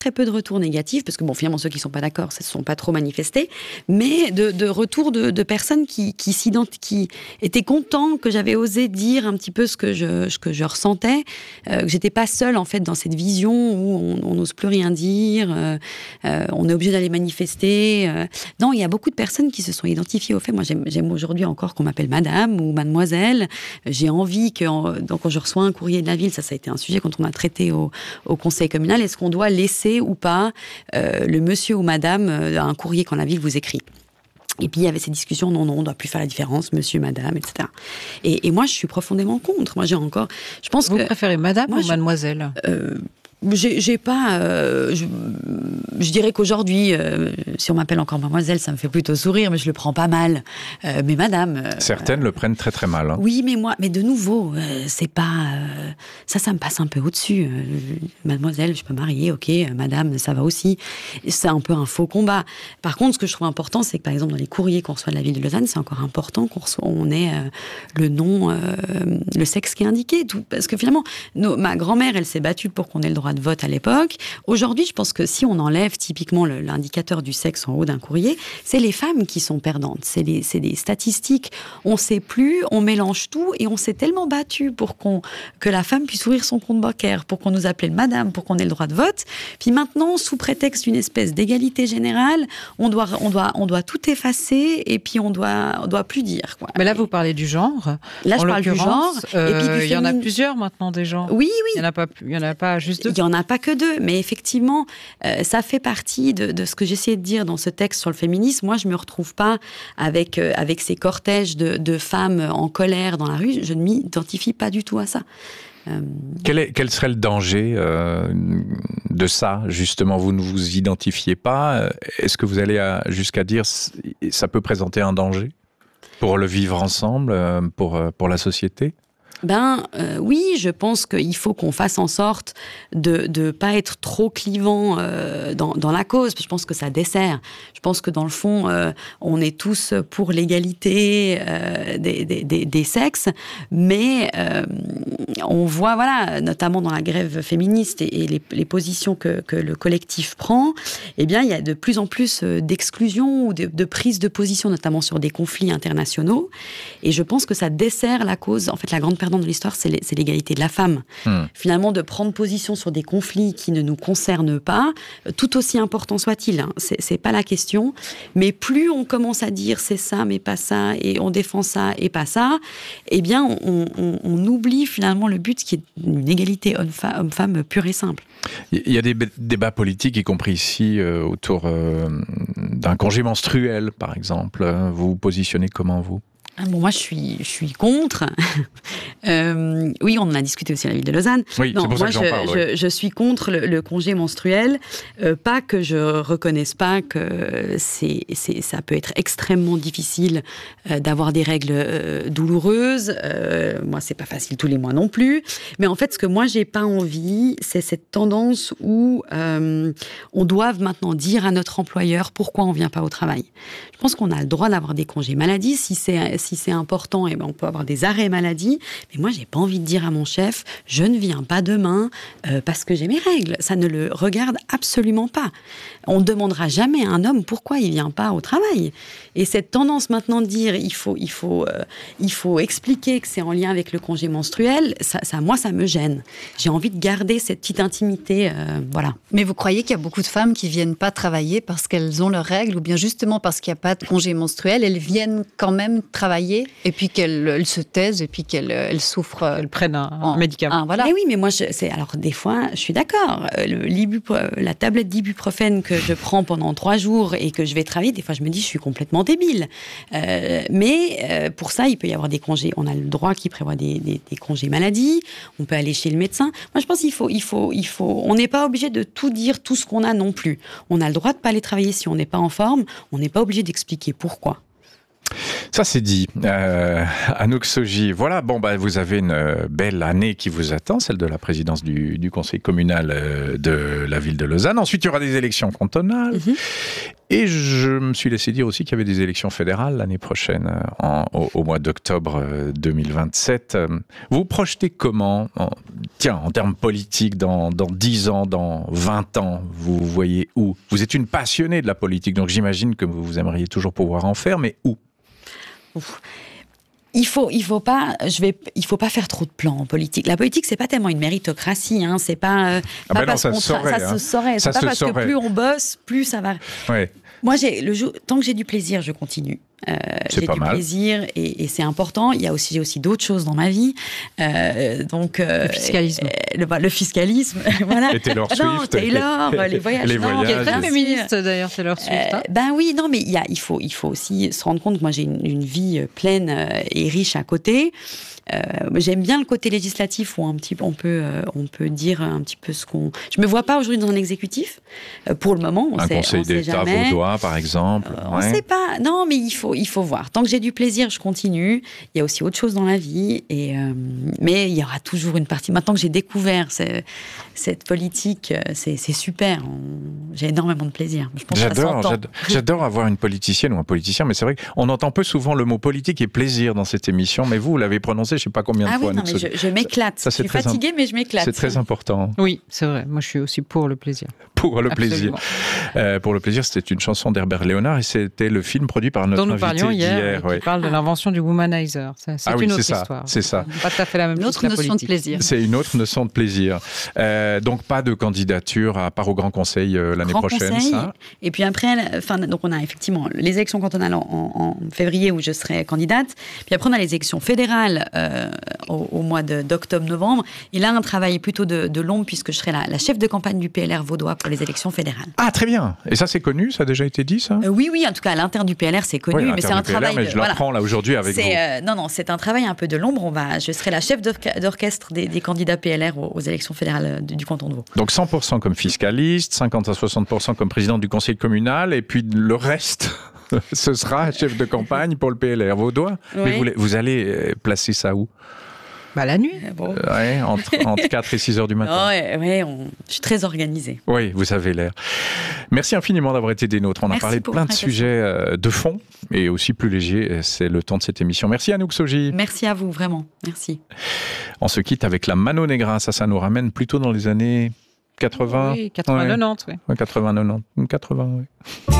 très peu de retours négatifs, parce que bon, finalement, ceux qui ne sont pas d'accord, ne se sont pas trop manifestés, mais de retours de personnes qui étaient contents que j'avais osé dire un petit peu ce que je ressentais, que j'étais pas seule, en fait, dans cette vision où on n'ose plus rien dire, on est obligé d'aller manifester. Non, il y a beaucoup de personnes qui se sont identifiées au fait. Moi, j'aime aujourd'hui encore qu'on m'appelle madame ou mademoiselle. J'ai envie donc, quand je reçois un courrier de la ville, ça a été un sujet quand on a traité au conseil communal, est-ce qu'on doit laisser ou pas le monsieur ou madame un courrier quand la ville vous écrit. Et puis il y avait ces discussions, non, on ne doit plus faire la différence, monsieur, madame, etc. Et moi, je suis profondément contre. Moi, je pense Vous préférez madame ou mademoiselle ? J'ai pas. Je dirais qu'aujourd'hui, si on m'appelle encore mademoiselle, ça me fait plutôt sourire, mais je le prends pas mal. Mais madame. Certaines le prennent très très mal. Hein. Oui, mais de nouveau, c'est pas. Ça me passe un peu au-dessus. Mademoiselle, je peux marier, ok. Madame, ça va aussi. C'est un peu un faux combat. Par contre, ce que je trouve important, c'est que par exemple dans les courriers qu'on reçoit de la ville de Lausanne, c'est encore important qu'on ait le nom, le sexe qui est indiqué, tout, parce que finalement, ma grand-mère, elle s'est battue pour qu'on ait le droit de vote à l'époque. Aujourd'hui, je pense que si on enlève typiquement l'indicateur du sexe en haut d'un courrier, c'est les femmes qui sont perdantes. C'est des statistiques. On ne sait plus, on mélange tout et on s'est tellement battu pour que la femme puisse ouvrir son compte bancaire, pour qu'on nous appelle madame, pour qu'on ait le droit de vote. Puis maintenant, sous prétexte d'une espèce d'égalité générale, on doit tout effacer et puis on doit plus dire. Quoi. Mais là, vous parlez du genre. Là, je parle du genre. Et puis il y en a plusieurs maintenant des genres. Oui. Il n'y en a pas juste deux. Il n'y en a pas que deux, mais effectivement, ça fait partie de ce que j'essayais de dire dans ce texte sur le féminisme. Moi, je ne me retrouve pas avec ces cortèges de femmes en colère dans la rue. Je ne m'identifie pas du tout à ça. Quel serait le danger de ça, justement? Vous ne vous identifiez pas. Est-ce que vous allez jusqu'à dire ça peut présenter un danger pour le vivre ensemble, pour la société? Oui, je pense qu'il faut qu'on fasse en sorte de pas être trop clivant dans la cause. Je pense que ça dessert. Je pense que dans le fond, on est tous pour l'égalité des sexes, mais on voit, voilà, notamment dans la grève féministe et les positions que le collectif prend, eh bien, il y a de plus en plus d'exclusion ou de prise de position, notamment sur des conflits internationaux. Et je pense que ça dessert la cause. En fait, la grande perdante de l'histoire, c'est l'égalité de la femme. Finalement, de prendre position sur des conflits qui ne nous concernent pas, tout aussi important soit-il, hein, c'est pas la question, mais plus on commence à dire c'est ça, mais pas ça, et on défend ça, et pas ça, eh bien, on oublie finalement le but qui est une égalité homme-femme pure et simple. Il y a des débats politiques, y compris ici, autour d'un congé menstruel, par exemple. Vous vous positionnez comment, vous ? Moi, je suis contre. Oui, on en a discuté aussi à la ville de Lausanne. Oui, c'est pour ça que j'en parle. Oui. Je suis contre le congé menstruel. Pas que je reconnaisse pas que ça peut être extrêmement difficile d'avoir des règles douloureuses. Moi, c'est pas facile tous les mois non plus. Mais en fait, ce que moi, j'ai pas envie, c'est cette tendance où on doit maintenant dire à notre employeur pourquoi on vient pas au travail. Je pense qu'on a le droit d'avoir des congés maladie. Si c'est important, eh ben on peut avoir des arrêts maladie. Mais moi, j'ai pas envie de dire à mon chef, je ne viens pas demain parce que j'ai mes règles. Ça ne le regarde absolument pas. On ne demandera jamais à un homme pourquoi il vient pas au travail. Et cette tendance maintenant de dire, il faut expliquer que c'est en lien avec le congé menstruel, moi, ça me gêne. J'ai envie de garder cette petite intimité, voilà. Mais vous croyez qu'il y a beaucoup de femmes qui viennent pas travailler parce qu'elles ont leurs règles, ou bien justement parce qu'il n'y a pas de congé menstruel, elles viennent quand même travailler et puis qu'elles se taisent et puis qu'elles souffrent. Elles prennent un médicament. Voilà. Mais oui, mais moi, alors des fois, je suis d'accord. La tablette d'ibuprofène que je prends pendant 3 jours et que je vais travailler, des fois, je me dis, je suis complètement débile. Mais pour ça, il peut y avoir des congés. On a le droit qui prévoit des congés maladie. On peut aller chez le médecin. Moi, je pense qu'il faut. On n'est pas obligé de tout dire, tout ce qu'on a non plus. On a le droit de pas aller travailler si on n'est pas en forme. On n'est pas obligé d'expliquer pourquoi. Ça, c'est dit. Anouk Sogi, voilà, vous avez une belle année qui vous attend, celle de la présidence du conseil communal de la ville de Lausanne. Ensuite, il y aura des élections cantonales. Et je me suis laissé dire aussi qu'il y avait des élections fédérales l'année prochaine, au mois d'octobre 2027. Vous projetez comment, en termes politiques, dans 10 ans, dans 20 ans, vous voyez où? Vous êtes une passionnée de la politique, donc j'imagine que vous aimeriez toujours pouvoir en faire, mais où? Il faut pas faire trop de plans en politique. La politique, c'est pas tellement une méritocratie, hein. C'est pas, parce que ça se saurait. C'est pas parce que plus on bosse, plus ça va. Ouais. Moi, tant que j'ai du plaisir, je continue. J'ai du plaisir et c'est important. J'ai aussi d'autres choses dans ma vie. Le fiscalisme. Le fiscalisme, voilà. Et Taylor Swift. Les voyages. Les voyages. Qui est très féministe d'ailleurs, Taylor Swift. Ben oui, non, mais il faut aussi se rendre compte que moi j'ai une vie pleine et riche à côté. J'aime bien le côté législatif où on peut dire un petit peu ce qu'on. Je me vois pas aujourd'hui dans un exécutif. Pour le moment, un conseil d'État vaudois, par exemple. On sait pas. Non, mais il faut voir. Tant que j'ai du plaisir, je continue. Il y a aussi autre chose dans la vie. Mais il y aura toujours une partie. Maintenant que j'ai découvert cette politique, c'est super. J'ai énormément de plaisir. Je pense j'adore avoir une politicienne ou un politicien, mais c'est vrai qu'on entend peu souvent le mot politique et plaisir dans cette émission, mais vous l'avez prononcé je ne sais pas combien de fois. Oui, non, mais je m'éclate. Je suis fatiguée, mais je m'éclate. C'est très important. Oui, c'est vrai. Moi, je suis aussi pour le plaisir. Pour le Absolument. plaisir. Pour le plaisir, c'était une chanson d'Herbert Léonard et c'était le film produit par notre invité parlions hier, ouais. qui parle de l'invention du womanizer. C'est une autre histoire. C'est ça. Pas tout à fait la même chose. Une autre notion de plaisir. C'est une autre notion de plaisir. Donc pas de candidature à part au Grand Conseil l'année prochaine. Conseil, ça. Et puis après, donc on a effectivement les élections cantonales en février où je serai candidate. Puis après on a les élections fédérales au mois d'octobre-novembre. Et là un travail plutôt de l'ombre puisque je serai la chef de campagne du PLR vaudois pour les élections fédérales. Ah très bien. Et ça c'est connu, ça a déjà été dit ça? Oui, en tout cas à l'interne du PLR c'est connu, oui, mais c'est un travail. Mais je l'apprends là aujourd'hui avec vous. Non, c'est un travail un peu de l'ombre. Je serai la chef d'orchestre des candidats PLR aux élections fédérales du canton de Vaud. Donc 100% comme fiscaliste, 50 à 60% comme présidente du conseil communal, et puis le reste, ce sera chef de campagne pour le PLR vaudois. Oui. Mais vous allez placer ça où? La nuit. Ouais, entre 4 et 6 heures du matin. Je suis très organisée. Oui, vous avez l'air. Merci infiniment d'avoir été des nôtres. On a parlé de plein de sujets de fond et aussi plus légers. C'est le temps de cette émission. Merci Anouk Soji. Merci à vous, vraiment. Merci. On se quitte avec la Mano Negra. Ça nous ramène plutôt dans les années 80. Oui, 80-90, oui. 80-90. 80, oui.